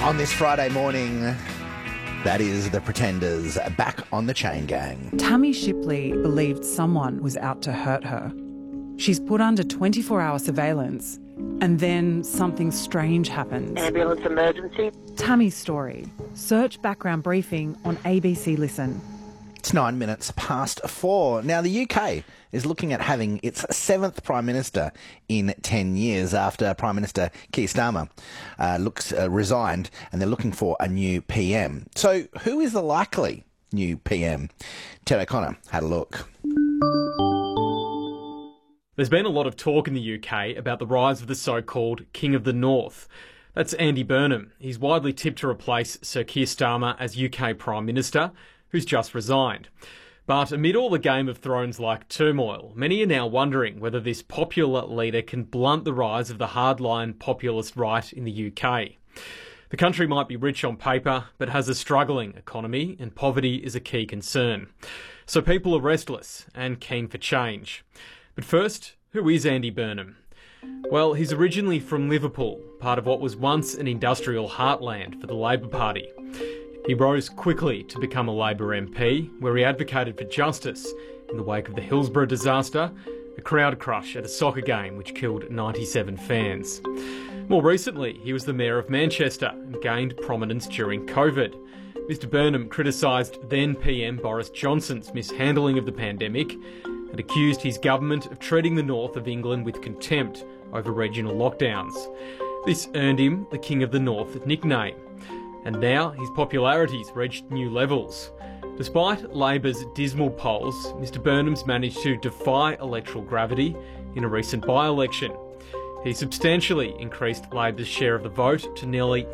On this Friday morning, that is the Pretenders back on the chain gang. Tammy Shipley believed someone was out to hurt her. She's put under 24-hour surveillance, and then something strange happened. Ambulance emergency. Tammy's story. Search background briefing on ABC Listen. It's 9 minutes past 4. Now, the UK is looking at having its 7th Prime Minister in 10 years after Prime Minister Keir Starmer resigned, and they're looking for a new PM. So who is the likely new PM? Ted O'Connor had a look. There's been a lot of talk in the UK about the rise of the so-called King of the North. That's Andy Burnham. He's widely tipped to replace Sir Keir Starmer as UK Prime Minister, who's just resigned. But amid all the Game of Thrones-like turmoil, many are now wondering whether this popular leader can blunt the rise of the hardline populist right in the UK. The country might be rich on paper, but has a struggling economy, and poverty is a key concern. So people are restless and keen for change. But first, who is Andy Burnham? Well, he's originally from Liverpool, part of what was once an industrial heartland for the Labor Party. He rose quickly to become a Labor MP, where he advocated for justice in the wake of the Hillsborough disaster, a crowd crush at a soccer game which killed 97 fans. More recently, he was the Mayor of Manchester and gained prominence during COVID. Mr Burnham criticised then PM Boris Johnson's mishandling of the pandemic and accused his government of treating the north of England with contempt over regional lockdowns. This earned him the King of the North nickname. And now his popularity's reached new levels. Despite Labor's dismal polls, Mr Burnham's managed to defy electoral gravity in a recent by-election. He substantially increased Labor's share of the vote to nearly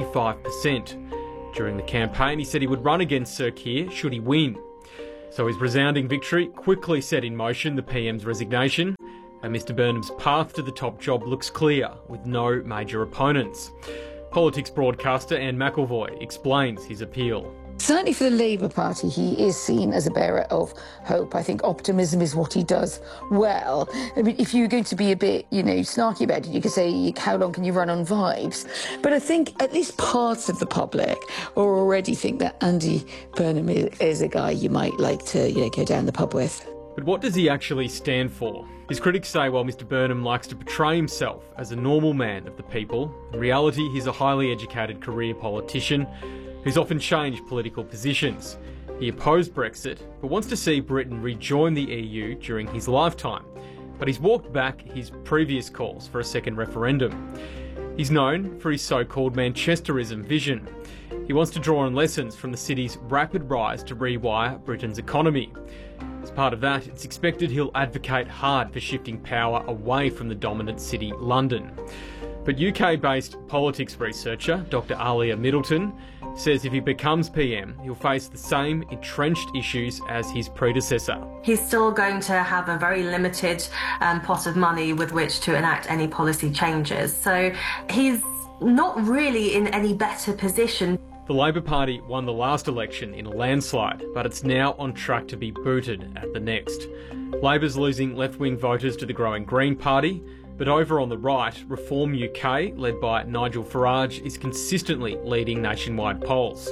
55%. During the campaign, he said he would run against Sir Keir should he win. So his resounding victory quickly set in motion the PM's resignation, and Mr Burnham's path to the top job looks clear, with no major opponents. Politics broadcaster Anne McElvoy explains his appeal. Certainly for the Labour Party, he is seen as a bearer of hope. I think optimism is what he does well. I mean, if you're going to be a bit, snarky about it, you could say, how long can you run on vibes? But I think at least parts of the public already think that Andy Burnham is a guy you might like to, go down the pub with. But what does he actually stand for? His critics say while Mr Burnham likes to portray himself as a normal man of the people, in reality he's a highly educated career politician who's often changed political positions. He opposed Brexit, but wants to see Britain rejoin the EU during his lifetime. But he's walked back his previous calls for a second referendum. He's known for his so-called Manchesterism vision. He wants to draw on lessons from the city's rapid rise to rewire Britain's economy. As part of that, it's expected he'll advocate hard for shifting power away from the dominant city, London. But UK-based politics researcher Dr. Alia Middleton says if he becomes PM, he'll face the same entrenched issues as his predecessor. He's still going to have a very limited pot of money with which to enact any policy changes. So he's not really in any better position. The Labor Party won the last election in a landslide, but it's now on track to be booted at the next. Labor's losing left-wing voters to the growing Green Party, but over on the right, Reform UK, led by Nigel Farage, is consistently leading nationwide polls.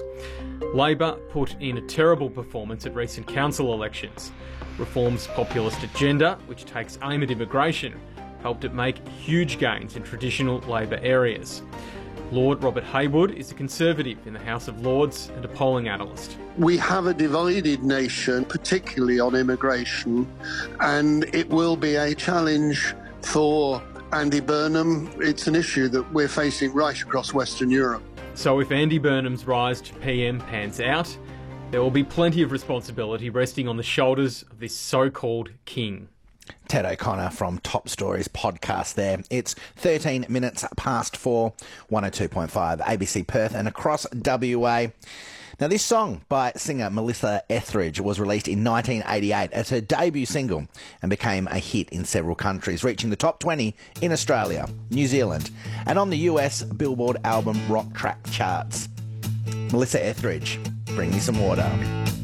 Labor put in a terrible performance at recent council elections. Reform's populist agenda, which takes aim at immigration, helped it make huge gains in traditional Labor areas. Lord Robert Haywood is a Conservative in the House of Lords and a polling analyst. We have a divided nation, particularly on immigration, and it will be a challenge for Andy Burnham. It's an issue that we're facing right across Western Europe. So if Andy Burnham's rise to PM pans out, there will be plenty of responsibility resting on the shoulders of this so-called king. Ted O'Connor from Top Stories podcast there. It's 13 minutes past 4, 102.5 ABC Perth and across WA. Now, this song by singer Melissa Etheridge was released in 1988 as her debut single and became a hit in several countries, reaching the top 20 in Australia, New Zealand, and on the US Billboard album rock track charts. Melissa Etheridge, bring me some water.